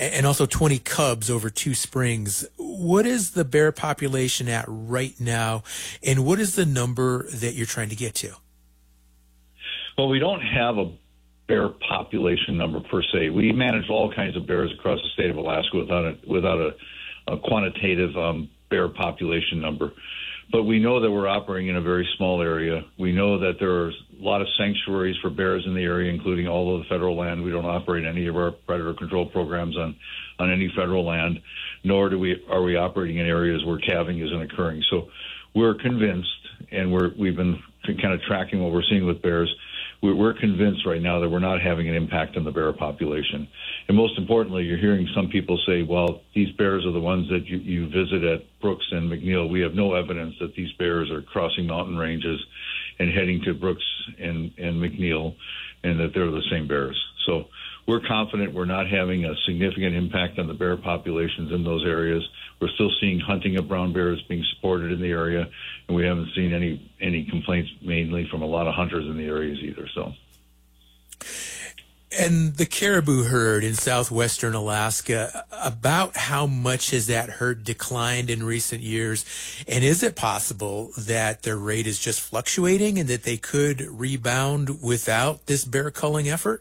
and also 20 cubs over 2 springs. What is the bear population at right now, and what is the number that you're trying to get to? Well, we don't have a bear population number per se. We manage all kinds of bears across the state of Alaska without a quantitative bear population number. But we know that we're operating in a very small area. We know that there are a lot of sanctuaries for bears in the area, including all of the federal land. We don't operate any of our predator control programs on any federal land, nor are we operating in areas where calving isn't occurring. So we're convinced, and we've been kind of tracking what we're seeing with bears. We're convinced right now that we're not having an impact on the bear population. And most importantly, you're hearing some people say, well, these bears are the ones that you visit at Brooks and McNeil. We have no evidence that these bears are crossing mountain ranges and heading to Brooks and McNeil, and that they're the same bears. So we're confident we're not having a significant impact on the bear populations in those areas. We're still seeing hunting of brown bears being supported in the area, and we haven't seen any complaints, mainly from a lot of hunters in the areas either. So, and the caribou herd in southwestern Alaska, about how much has that herd declined in recent years? And is it possible that their rate is just fluctuating and that they could rebound without this bear culling effort?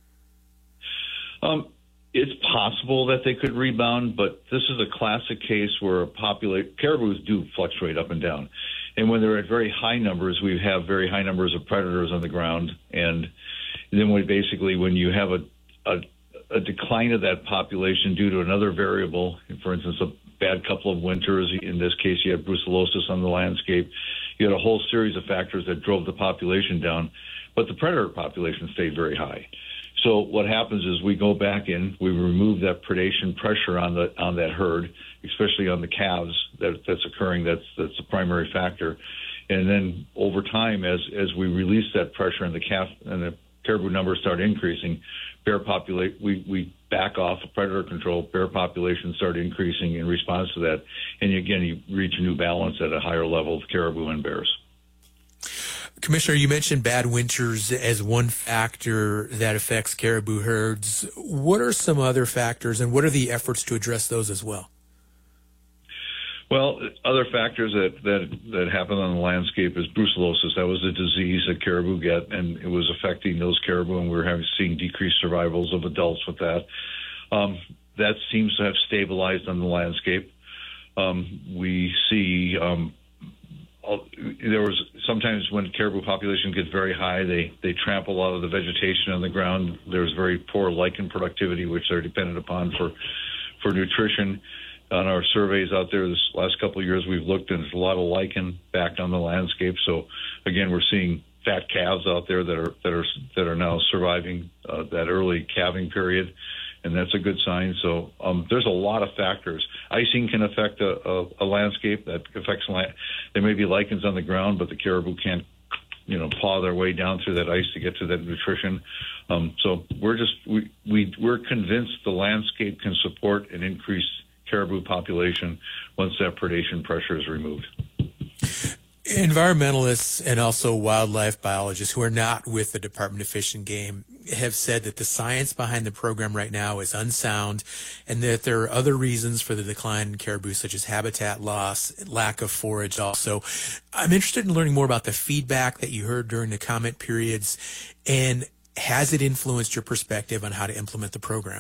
It's possible that they could rebound, but this is a classic case where caribous do fluctuate up and down. And when they're at very high numbers, we have very high numbers of predators on the ground. And then when you have a decline of that population due to another variable, for instance, a bad couple of winters, in this case you had brucellosis on the landscape, you had a whole series of factors that drove the population down, but the predator population stayed very high. So what happens is we go back in, we remove that predation pressure on that herd, especially on the calves that's occurring. That's the primary factor. And then over time, as we release that pressure and the caribou numbers start increasing, we back off of predator control. Bear populations start increasing in response to that, and again you reach a new balance at a higher level of caribou and bears. Commissioner, you mentioned bad winters as one factor that affects caribou herds. What are some other factors, and what are the efforts to address those as well? Well, other factors that happen on the landscape is brucellosis. That was a disease that caribou get, and it was affecting those caribou, and we're seeing decreased survivals of adults with that. That seems to have stabilized on the landscape. We see there was sometimes when caribou population gets very high, they trample a lot of the vegetation on the ground. There's very poor lichen productivity, which they're dependent upon for nutrition. On our surveys out there this last couple of years, we've looked, and there's a lot of lichen back on the landscape. So again, we're seeing fat calves out there that are now surviving that early calving period, and that's a good sign. So there's a lot of factors. Icing can affect a landscape. That affects land. There may be lichens on the ground, but the caribou can't, paw their way down through that ice to get to that nutrition. So we're convinced the landscape can support an increased caribou population once that predation pressure is removed. Environmentalists and also wildlife biologists who are not with the Department of Fish and Game have said that the science behind the program right now is unsound, and that there are other reasons for the decline in caribou, such as habitat loss, lack of forage also. I'm interested in learning more about the feedback that you heard during the comment periods, and has it influenced your perspective on how to implement the program?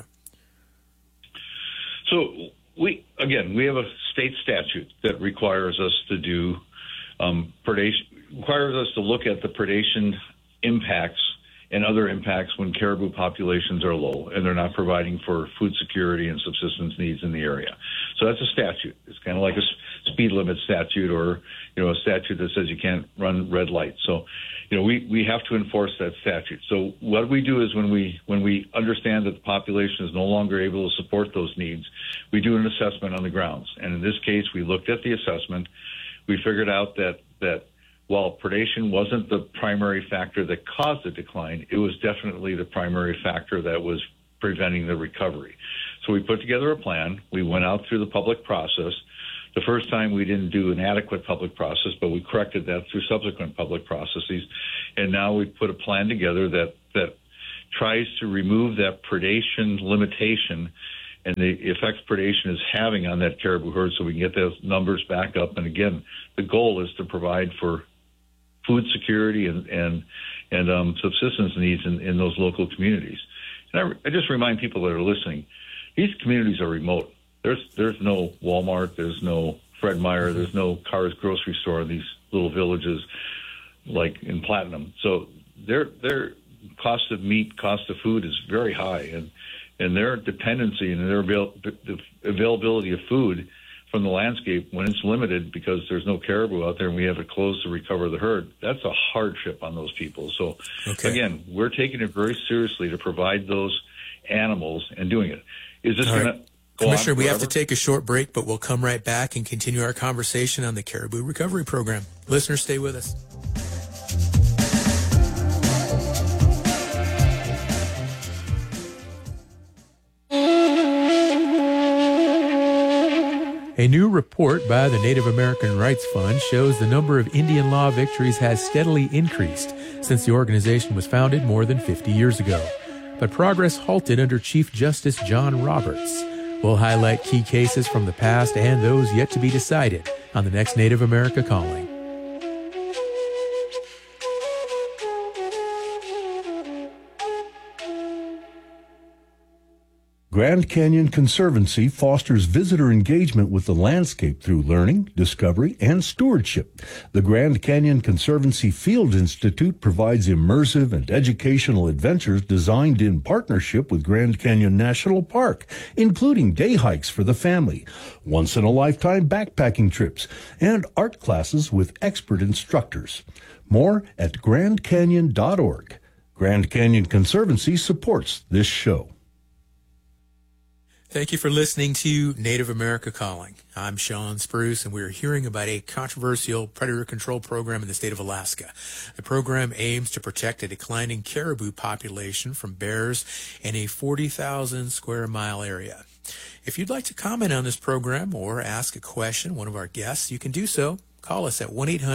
So we have a state statute that requires us to do requires us to look at the predation impacts and other impacts when caribou populations are low and they're not providing for food security and subsistence needs in the area. So that's a statute. It's kind of like a speed limit statute, or a statute that says you can't run red lights. So we have to enforce that statute. So what we do is when we understand that the population is no longer able to support those needs, we do an assessment on the grounds. And in this case, we looked at the assessment. We figured out that while predation wasn't the primary factor that caused the decline, it was definitely the primary factor that was preventing the recovery. So we put together a plan. We went out through the public process. The first time we didn't do an adequate public process, but we corrected that through subsequent public processes. And now we put a plan together that tries to remove that predation limitation and the effects predation is having on that caribou herd, so we can get those numbers back up. And again, the goal is to provide for food security and subsistence needs in those local communities. And I just remind people that are listening, these communities are remote. There's no Walmart, there's no Fred Meyer, there's no Carr's grocery store in these little villages like in Platinum. So their cost of meat, cost of food is very high, and their dependency and their the availability of food from the landscape, when it's limited because there's no caribou out there and we have it closed to recover the herd, that's a hardship on those people. So again, we're taking it very seriously to provide those animals and doing it. Is this going to go Commissioner, on we have to take a short break, but we'll come right back and continue our conversation on the Caribou Recovery Program. Listeners, stay with us. A new report by the Native American Rights Fund shows the number of Indian law victories has steadily increased since the organization was founded more than 50 years ago. But progress halted under Chief Justice John Roberts. We'll highlight key cases from the past and those yet to be decided on the next Native America Calling. Grand Canyon Conservancy fosters visitor engagement with the landscape through learning, discovery, and stewardship. The Grand Canyon Conservancy Field Institute provides immersive and educational adventures designed in partnership with Grand Canyon National Park, including day hikes for the family, once-in-a-lifetime backpacking trips, and art classes with expert instructors. More at grandcanyon.org. Grand Canyon Conservancy supports this show. Thank you for listening to Native America Calling. I'm Sean Spruce, and we're hearing about a controversial predator control program in the state of Alaska. The program aims to protect a declining caribou population from bears in a 40,000 square mile area. If you'd like to comment on this program or ask a question, one of our guests, you can do so. Call us at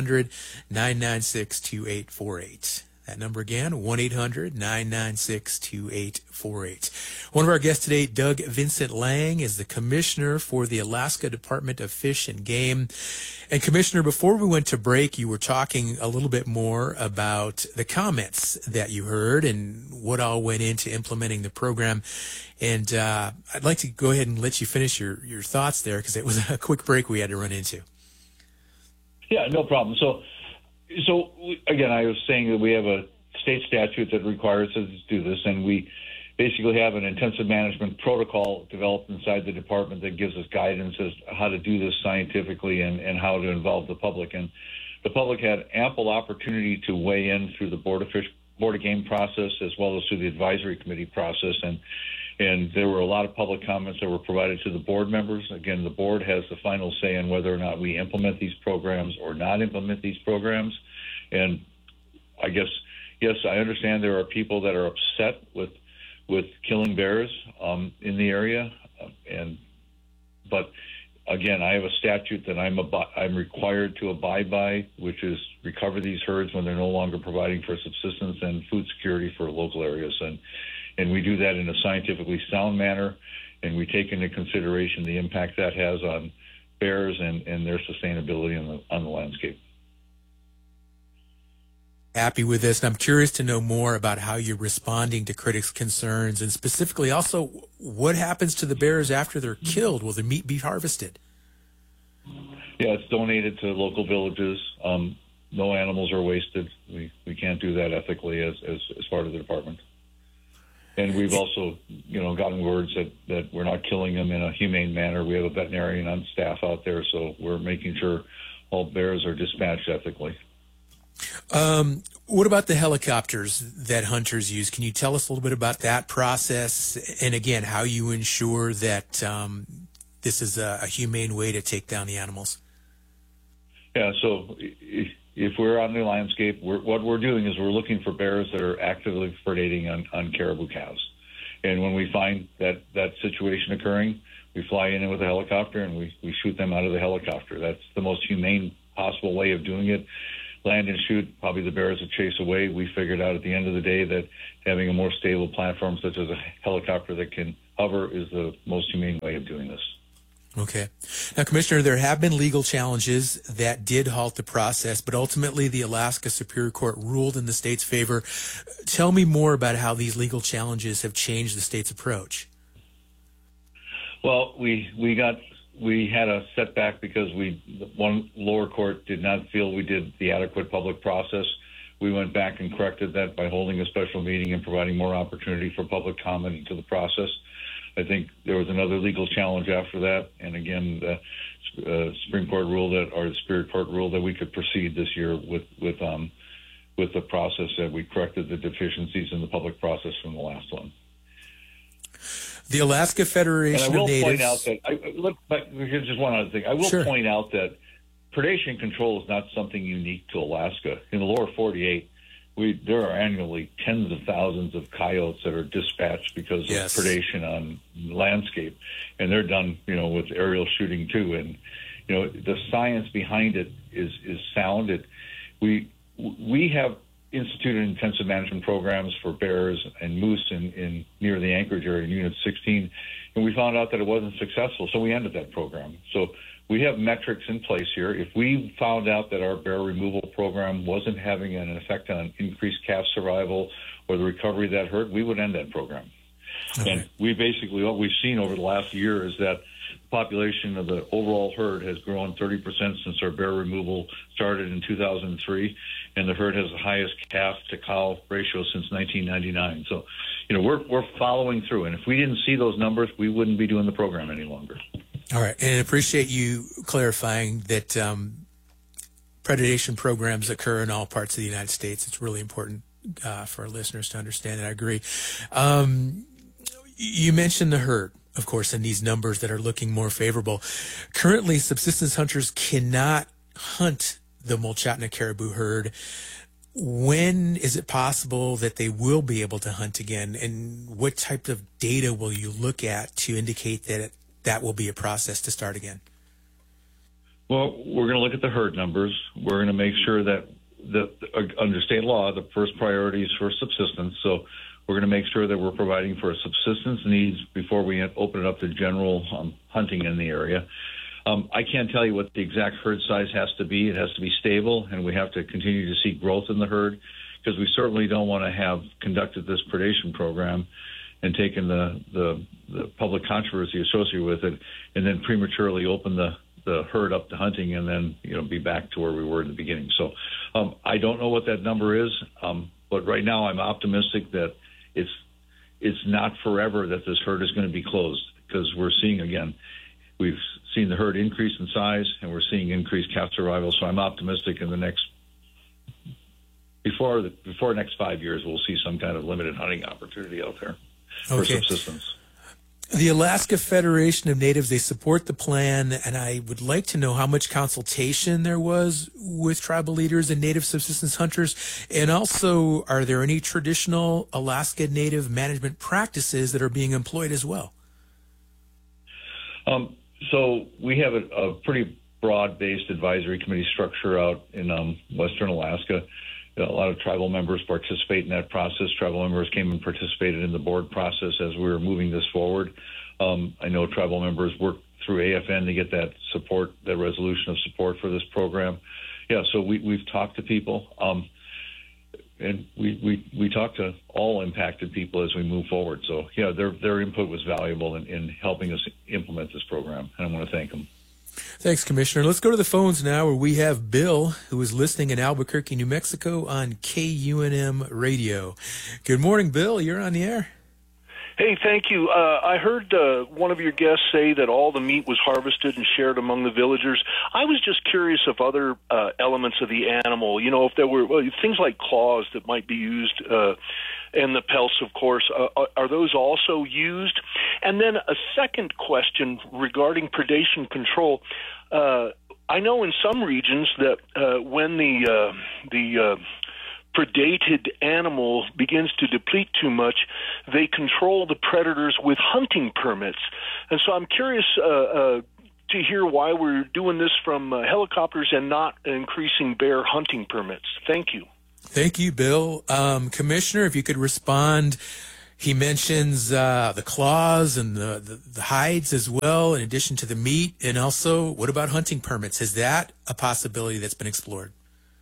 1-800-996-2848. That number again, 1-800-996-2848. One of our guests today, Doug Vincent Lang, is the Commissioner for the Alaska Department of Fish and Game. And Commissioner, before we went to break, you were talking a little bit more about the comments that you heard and what all went into implementing the program. And I'd like to go ahead and let you finish your thoughts there, because it was a quick break we had to run into. Yeah, no problem. So again, I was saying that we have a state statute that requires us to do this, and we basically have an intensive management protocol developed inside the department that gives us guidance as to how to do this scientifically and how to involve the public. And the public had ample opportunity to weigh in through the Board of Game process as well as through the advisory committee process. And there were a lot of public comments that were provided to the board members. Again, the board has the final say on whether or not we implement these programs or not implement these programs. And I guess, yes, I understand there are people that are upset with killing bears in the area. But again, I have a statute that I'm required to abide by, which is recover these herds when they're no longer providing for subsistence and food security for local areas. And we do that in a scientifically sound manner, and we take into consideration the impact that has on bears and their sustainability on the landscape. Happy with this, and I'm curious to know more about how you're responding to critics' concerns, and specifically also what happens to the bears after they're killed. Will the meat be harvested? Yeah, it's donated to local villages. No animals are wasted. We can't do that ethically as part of the department. And we've also, gotten words that we're not killing them in a humane manner. We have a veterinarian on staff out there, so we're making sure all bears are dispatched ethically. What about the helicopters that hunters use? Can you tell us a little bit about that process? And again, how you ensure that this is a humane way to take down the animals? Yeah, so if we're on the landscape, what we're doing is we're looking for bears that are actively predating on caribou calves. And when we find that situation occurring, we fly in with a helicopter and we shoot them out of the helicopter. That's the most humane possible way of doing it. Land and shoot, probably the bears would chase away. We figured out at the end of the day that having a more stable platform, such as a helicopter that can cover is the most humane way of doing this. Okay. Now, Commissioner, there have been legal challenges that did halt the process, but ultimately the Alaska Superior Court ruled in the state's favor. Tell me more about how these legal challenges have changed the state's approach. Well, we had a setback because one lower court did not feel we did the adequate public process. We went back and corrected that by holding a special meeting and providing more opportunity for public comment into the process. I think there was another legal challenge after that, and again, the Supreme Court ruled that, or the Superior Court ruled that we could proceed this year with the process, that we corrected the deficiencies in the public process from the last one. The Alaska Federation of Natives. Point out that here's just one other thing. I will point out that predation control is not something unique to Alaska. In the lower 48, there are annually tens of thousands of coyotes that are dispatched because of predation on landscape, and they're done, with aerial shooting too. And the science behind it is sound. We have instituted intensive management programs for bears and moose in near the Anchorage area in Unit 16, and we found out that it wasn't successful, so we ended that program. So we have metrics in place here. If we found out that our bear removal program wasn't having an effect on increased calf survival or the recovery of that herd, we would end that program. Okay. And what we've seen over the last year is that the population of the overall herd has grown 30% since our bear removal started in 2003, and the herd has the highest calf to cow ratio since 1999. So, we're following through, and if we didn't see those numbers, we wouldn't be doing the program any longer. All right, and I appreciate you clarifying that predation programs occur in all parts of the United States. It's really important for our listeners to understand, and I agree. You mentioned the herd, of course, and these numbers that are looking more favorable. Currently, subsistence hunters cannot hunt the Mulchatna caribou herd. When is it possible that they will be able to hunt again, and what type of data will you look at to indicate that will be a process to start again? Well, we're going to look at the herd numbers. We're going to make sure that under state law, the first priority is for subsistence. So we're going to make sure that we're providing for subsistence needs before we open it up to general hunting in the area. I can't tell you what the exact herd size has to be. It has to be stable, and we have to continue to see growth in the herd, because we certainly don't want to have conducted this predation program and taken the public controversy associated with it and then prematurely open the herd up to hunting and then be back to where we were in the beginning. So I don't know what that number is, but right now I'm optimistic that it's not forever that this herd is going to be closed, because we're seeing, again, we've seen the herd increase in size and we're seeing increased calf survival. So I'm optimistic in the before the next 5 years, we'll see some kind of limited hunting opportunity out there for subsistence. The Alaska Federation of Natives, they support the plan, and I would like to know how much consultation there was with tribal leaders and native subsistence hunters, and also, are there any traditional Alaska Native management practices that are being employed as well? So we have a pretty broad-based advisory committee structure out in western Alaska. A lot of tribal members participate in that process. Tribal members came and participated in the board process as we were moving this forward. I know tribal members worked through AFN to get that support, that resolution of support for this program. Yeah, so we've talked to people, and we talk to all impacted people as we move forward. So, yeah, their input was valuable in helping us implement this program, and I want to thank them. Thanks, Commissioner. Let's go to the phones now, where we have Bill, who is listening in Albuquerque, New Mexico on KUNM Radio. Good morning, Bill. You're on the air. Hey, thank you. I heard one of your guests say that all the meat was harvested and shared among the villagers. I was just curious of other elements of the animal, if there were things like claws that might be used, and the pelts, of course. Are those also used? And then a second question regarding predation control. I know in some regions that when the predated animal begins to deplete too much, they control the predators with hunting permits. And so I'm curious to hear why we're doing this from helicopters and not increasing bear hunting permits. Thank you. Thank you, Bill. Commissioner, if you could respond, He mentions the claws and the hides as well, in addition to the meat. And also, what about hunting permits? Is that a possibility that's been explored?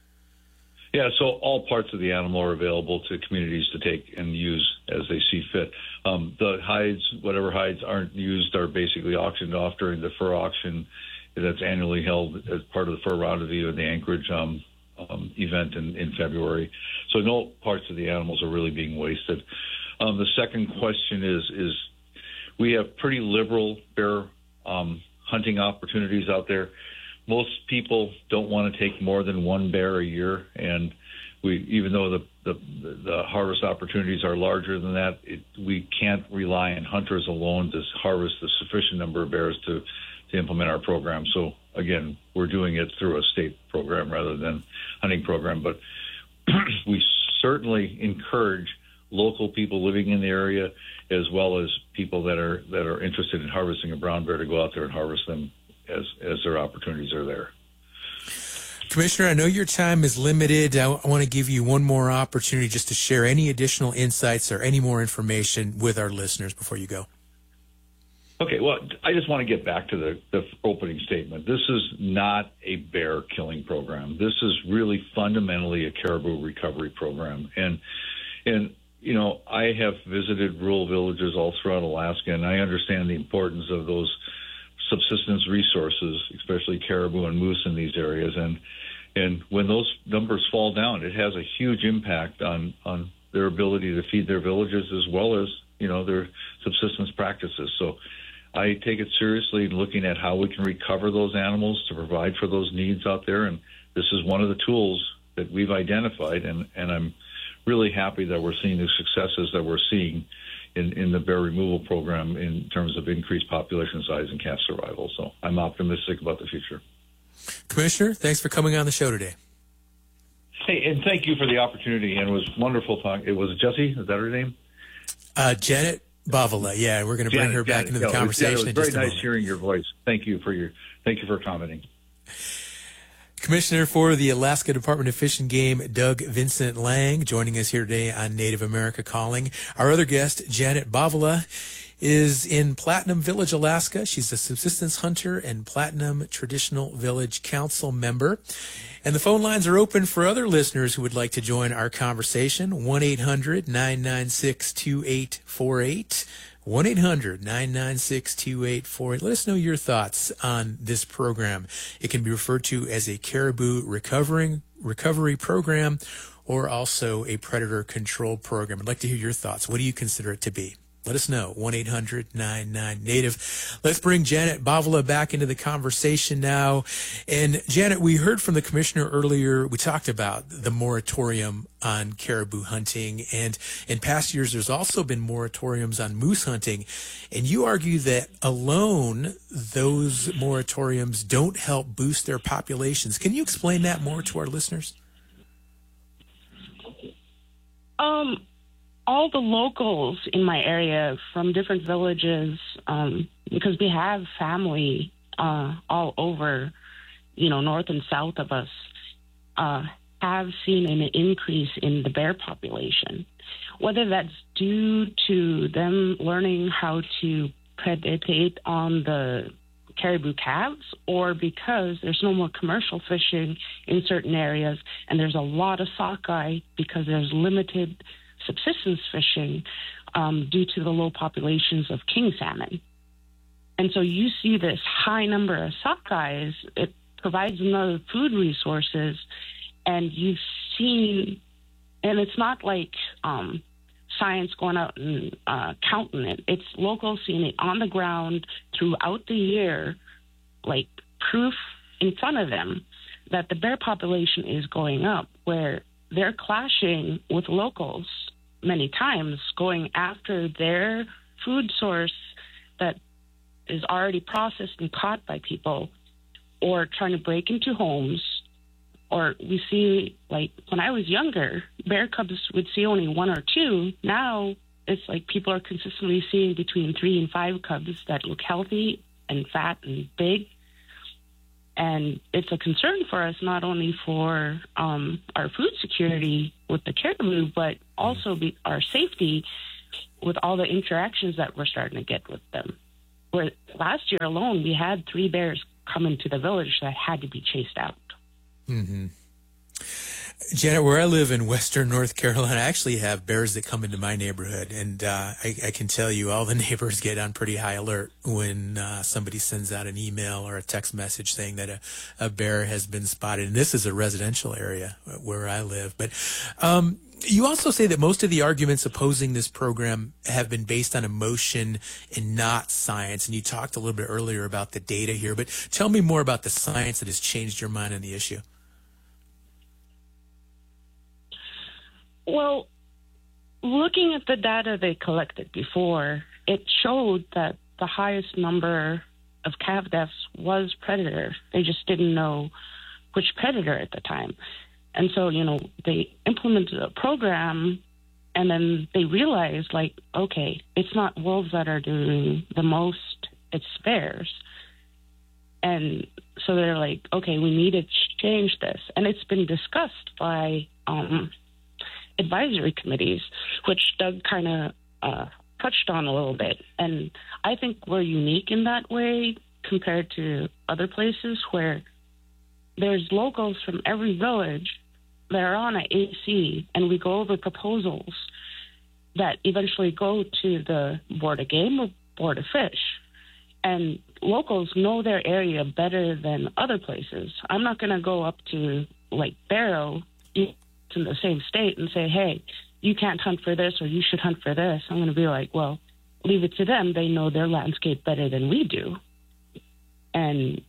Yeah, so all parts of the animal are available to communities to take and use as they see fit. The hides, whatever hides aren't used, are basically auctioned off during the fur auction that's annually held as part of the Fur Rendezvous and the Anchorage event in February. So no parts of the animals are really being wasted. The second question is we have pretty liberal bear hunting opportunities out there. Most people don't want to take more than one bear a year, and even though the harvest opportunities are larger than that, we can't rely on hunters alone to harvest the sufficient number of bears to implement our program. So again, we're doing it through a state program rather than hunting program, but we certainly encourage local people living in the area as well as people that are interested in harvesting a brown bear to go out there and harvest them as their opportunities are there. Commissioner, I know your time is limited. I want to give you one more opportunity just to share any additional insights or any more information with our listeners before you go. Okay, well, I just want to get back to the opening statement. This is not a bear killing program. This is really fundamentally a caribou recovery program. And you know, I have visited rural villages all throughout Alaska, and I understand the importance of those subsistence resources, especially caribou and moose in these areas. And when those numbers fall down, it has a huge impact on their ability to feed their villages as well as, you know, their subsistence practices. So I take it seriously in looking at how we can recover those animals to provide for those needs out there. And this is one of the tools that we've identified. And I'm really happy that we're seeing the successes that we're seeing in the bear removal program in terms of increased population size and calf survival. So I'm optimistic about the future. Commissioner, thanks for coming on the show today. Hey, and thank you for the opportunity. And it was wonderful talking. It was Jessie, is that her name? Janet Bavola. Yeah, we're going to bring her back into the conversation. It was very nice hearing your voice. Thank you for commenting. Commissioner for the Alaska Department of Fish and Game, Doug Vincent Lang, joining us here today on Native America Calling. Our other guest, Janet Bavola, is in Platinum Village, Alaska. She's a subsistence hunter and Platinum Traditional Village Council member. And the phone lines are open for other listeners who would like to join our conversation. 1-800-996-2848. 1-800-996-2848. Let us know your thoughts on this program. It can be referred to as a caribou recovery program or also a predator control program. I'd like to hear your thoughts. What do you consider it to be? Let us know. 1-800-99-NATIVE. Let's bring Janet Bavola back into the conversation now. And Janet, we heard from the commissioner earlier. We talked about the moratorium on caribou hunting. And in past years, there's also been moratoriums on moose hunting. And you argue that alone, those moratoriums don't help boost their populations. Can you explain that more to our listeners? All the locals in my area from different villages, because we have family all over, you know, north and south of us, have seen an increase in the bear population. Whether that's due to them learning how to predate on the caribou calves or because there's no more commercial fishing in certain areas and there's a lot of sockeye because there's limited subsistence fishing due to the low populations of king salmon. And so you see this high number of sockeyes. It provides another food resources, and you've seen, and it's not like science going out and counting it. It's locals seeing it on the ground throughout the year, like proof in front of them that the bear population is going up, where they're clashing with locals many times, going after their food source that is already processed and caught by people, or trying to break into homes. Or we see, like, when I was younger, bear cubs would see only one or two. Now it's like people are consistently seeing between 3 and 5 cubs that look healthy and fat and big. And it's a concern for us, not only for our food security with the caribou, but also our safety, with all the interactions that we're starting to get with them. Where last year alone, we had 3 bears come into the village that had to be chased out. Mm-hmm. Janet, where I live in western North Carolina, I actually have bears that come into my neighborhood, and I can tell you all the neighbors get on pretty high alert when somebody sends out an email or a text message saying that a bear has been spotted. And this is a residential area where I live. But you also say that most of the arguments opposing this program have been based on emotion and not science. And you talked a little bit earlier about the data here, but tell me more about the science that has changed your mind on the issue. Well, looking at the data they collected before, it showed that the highest number of calf deaths was predator. They just didn't know which predator at the time. And so, they implemented a program, and then they realized, okay, it's not wolves that are doing the most, it's bears. And so they're like, okay, we need to change this. And it's been discussed by advisory committees, which Doug kind of touched on a little bit. And I think we're unique in that way compared to other places where there's locals from every village that are on an AC, and we go over proposals that eventually go to the Board of Game or Board of Fish. And locals know their area better than other places. I'm not going to go up to, Barrow, in the same state, and say, hey, you can't hunt for this or you should hunt for this. I'm going to be like, well, leave it to them. They know their landscape better than we do. And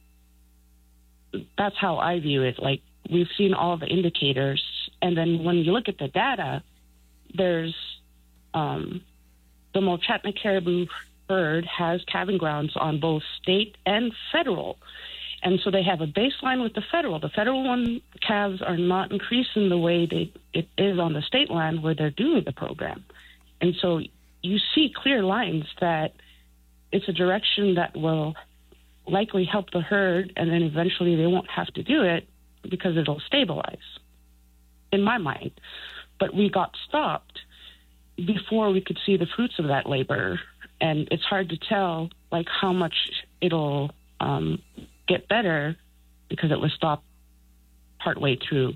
that's how I view it. We've seen all the indicators, and then when you look at the data, there's the Mulchatna caribou herd has calving grounds on both state and federal. And so they have a baseline with the federal. The federal one calves are not increasing the way it is on the state land where they're doing the program. And so you see clear lines that it's a direction that will likely help the herd, and then eventually they won't have to do it because it'll stabilize, in my mind. But we got stopped before we could see the fruits of that labor, and it's hard to tell how much it'll get better because it was stopped partway through.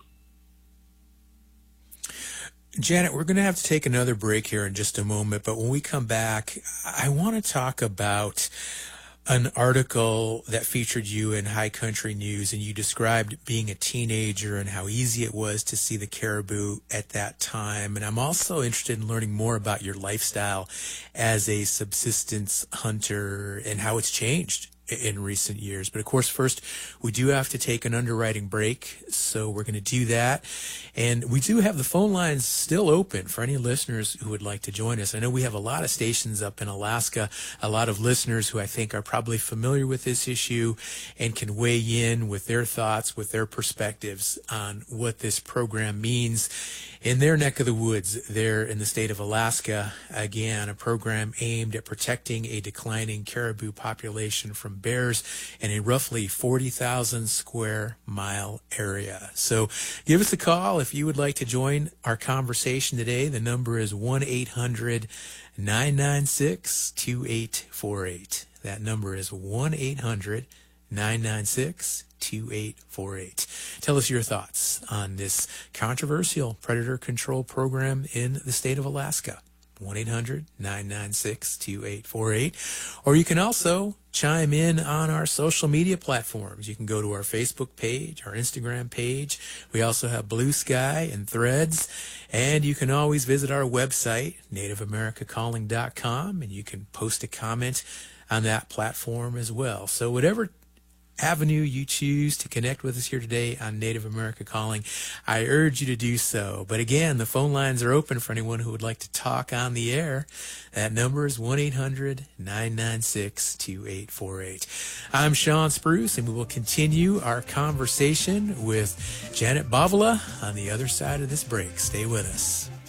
Janet, we're going to have to take another break here in just a moment, but when we come back, I want to talk about an article that featured you in High Country News, and you described being a teenager and how easy it was to see the caribou at that time. And I'm also interested in learning more about your lifestyle as a subsistence hunter and how it's changed in recent years. But of course, first, we do have to take an underwriting break, so we're going to do that. And we do have the phone lines still open for any listeners who would like to join us. I know we have a lot of stations up in Alaska, a lot of listeners who I think are probably familiar with this issue and can weigh in with their thoughts, with their perspectives on what this program means in their neck of the woods there in the state of Alaska. Again, a program aimed at protecting a declining caribou population from bears in a roughly 40,000 square mile area. So give us a call if you would like to join our conversation today. The number is 1-800-996-2848. That number is 1-800-996-2848. Tell us your thoughts on this controversial predator control program in the state of Alaska. 1-800-996-2848. Or you can also chime in on our social media platforms. You can go to our Facebook page, our Instagram page. We also have Blue Sky and Threads. And you can always visit our website, NativeAmericaCalling.com, and you can post a comment on that platform as well. So whatever avenue you choose to connect with us here today on Native America Calling, I urge you to do so. But again, the phone lines are open for anyone who would like to talk on the air. That number is 1-800-996-2848. I'm Sean Spruce, and we will continue our conversation with Janet Bovala on the other side of this break. Stay with us.